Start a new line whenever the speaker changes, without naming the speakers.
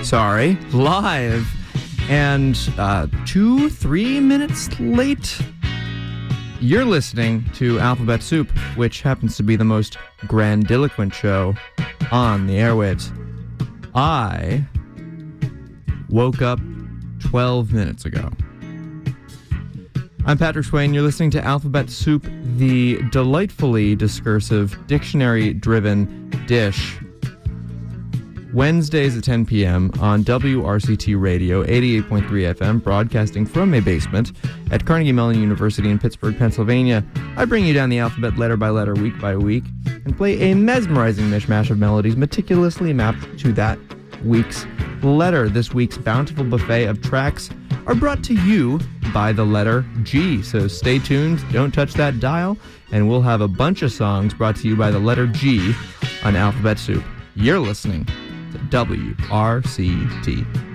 Sorry, live and 2-3 minutes late. You're listening to Alphabet Soup, which happens to be the most grandiloquent show on the airwaves. I woke up 12 minutes ago. I'm Patrick Swain. You're listening to Alphabet Soup, the delightfully discursive, dictionary-driven dish. Wednesdays at 10 p.m. on WRCT Radio, 88.3 FM, broadcasting from a basement at Carnegie Mellon University in Pittsburgh, Pennsylvania. I bring you down the alphabet letter by letter, week by week, and play a mesmerizing mishmash of melodies meticulously mapped to that week's letter. This week's bountiful buffet of tracks are brought to you by the letter G. So stay tuned, don't touch that dial, and we'll have a bunch of songs brought to you by the letter G on Alphabet Soup. You're listening to WRCT.